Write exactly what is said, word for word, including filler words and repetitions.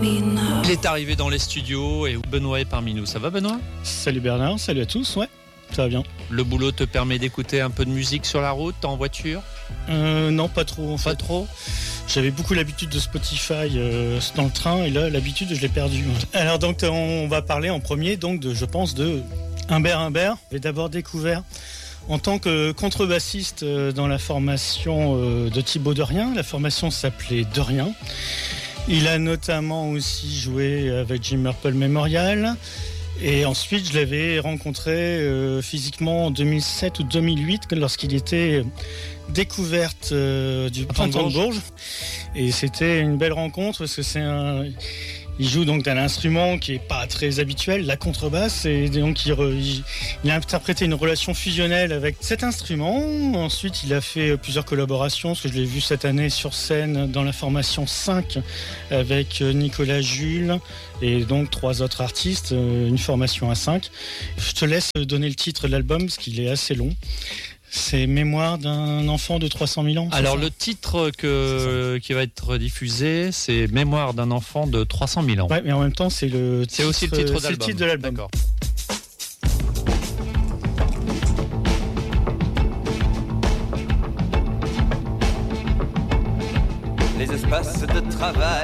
Il est arrivé dans les studios et Benoît est parmi nous. Ça va, Benoît ? Salut Bernard, salut à tous, ouais, ça va bien. Le boulot te permet d'écouter un peu de musique sur la route, en voiture ? euh, Non, pas trop en fait. Pas trop ? J'avais beaucoup l'habitude de Spotify euh, dans le train et là, l'habitude, je l'ai perdue. Alors donc, on va parler en premier, donc, de, je pense, de Humbert Humbert. J'ai d'abord découvert en tant que contrebassiste dans la formation de Thibaut Derrien. La formation s'appelait Derrien. Il a notamment aussi joué avec Jim Purple Memorial. Et ensuite, je l'avais rencontré euh, physiquement en deux mille sept ou deux mille huit lorsqu'il était découverte euh, du Printemps de Bourges. Et c'était une belle rencontre parce que c'est un... Il joue donc d'un instrument qui est pas très habituel, la contrebasse, et donc il, re... il a interprété une relation fusionnelle avec cet instrument. Ensuite, il a fait plusieurs collaborations, parce que je l'ai vu cette année sur scène dans la formation cinq avec Nicolas Jules et donc trois autres artistes, une formation à cinq. Je te laisse donner le titre de l'album parce qu'il est assez long. C'est Mémoire d'un enfant de trois cent mille ans. Alors le titre que, qui va être diffusé, c'est Mémoire d'un enfant de trois cent mille ans. Ouais, mais en même temps, c'est le titre, c'est aussi le titre, c'est le titre de l'album. D'accord. Les espaces de travail.